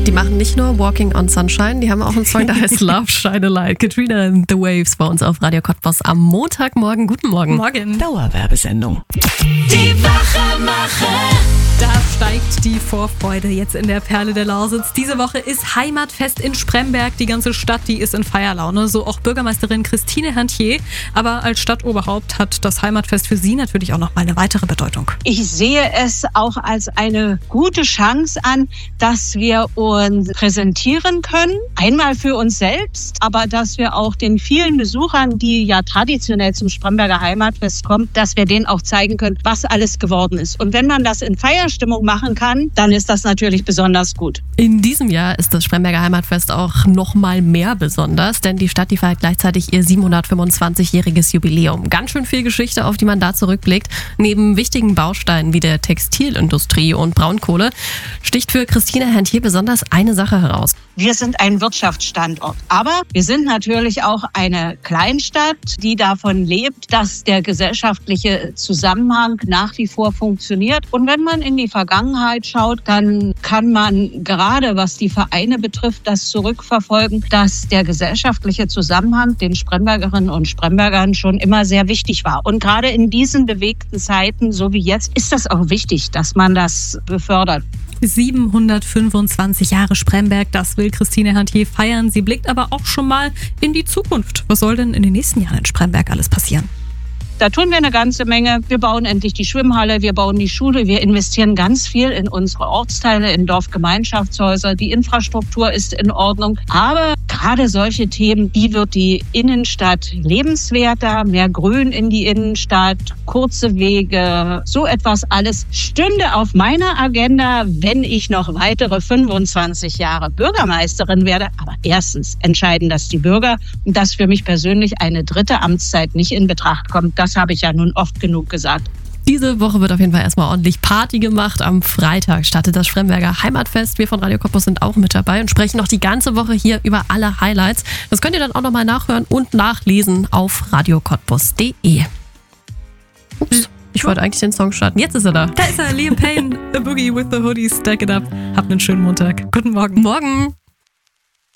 Die machen nicht nur Walking on Sunshine, die haben auch einen Song, der heißt Love Shine a Light. Katrina and the Waves bei uns auf Radio Cottbus am Montagmorgen. Guten Morgen. Morgen. Dauerwerbesendung. Die Wachemacher. Da steigt die Vorfreude jetzt in der Perle der Lausitz. Diese Woche ist Heimatfest in Spremberg. Die ganze Stadt, die ist in Feierlaune. So auch Bürgermeisterin Christine Hantier. Aber als Stadtoberhaupt hat das Heimatfest für sie natürlich auch noch mal eine weitere Bedeutung. Ich sehe es auch als eine gute Chance an, dass wir uns präsentieren können. Einmal für uns selbst, aber dass wir auch den vielen Besuchern, die ja traditionell zum Spremberger Heimatfest kommen, dass wir denen auch zeigen können, was alles geworden ist. Und wenn man das in Feierstimmung machen kann, dann ist das natürlich besonders gut. In diesem Jahr ist das Spremberger Heimatfest auch noch mal mehr besonders, denn die Stadt, die feiert gleichzeitig ihr 725-jähriges Jubiläum. Ganz schön viel Geschichte, auf die man da zurückblickt. Neben wichtigen Bausteinen wie der Textilindustrie und Braunkohle sticht für Christine Hantier besonders eine Sache heraus. Wir sind ein Wirtschaftsstandort, aber wir sind natürlich auch eine Kleinstadt, die davon lebt, dass der gesellschaftliche Zusammenhang nach wie vor funktioniert. Und wenn man in die Vergangenheit schaut, dann kann man gerade, was die Vereine betrifft, das zurückverfolgen, dass der gesellschaftliche Zusammenhang den Sprembergerinnen und Sprembergern schon immer sehr wichtig war. Und gerade in diesen bewegten Zeiten, so wie jetzt, ist das auch wichtig, dass man das befördert. 725 Jahre Spremberg, das will Christine Hantier feiern. Sie blickt aber auch schon mal in die Zukunft. Was soll denn in den nächsten Jahren in Spremberg alles passieren? Da tun wir eine ganze Menge. Wir bauen endlich die Schwimmhalle, wir bauen die Schule, wir investieren ganz viel in unsere Ortsteile, in Dorfgemeinschaftshäuser. Die Infrastruktur ist in Ordnung. Aber gerade solche Themen, wie wird die Innenstadt lebenswerter, mehr Grün in die Innenstadt, kurze Wege, so etwas alles stünde auf meiner Agenda, wenn ich noch weitere 25 Jahre Bürgermeisterin werde. Aber erstens entscheiden das die Bürger und dass für mich persönlich eine dritte Amtszeit nicht in Betracht kommt. Das habe ich ja nun oft genug gesagt. Diese Woche wird auf jeden Fall erstmal ordentlich Party gemacht. Am Freitag startet das Spremberger Heimatfest. Wir von Radio Cottbus sind auch mit dabei und sprechen noch die ganze Woche hier über alle Highlights. Das könnt ihr dann auch nochmal nachhören und nachlesen auf radiocottbus.de. Ups, ich wollte eigentlich den Song starten. Jetzt ist er da. Da ist er, Liam Payne, The Boogie with the Hoodie, Stack It Up. Habt einen schönen Montag. Guten Morgen. Morgen.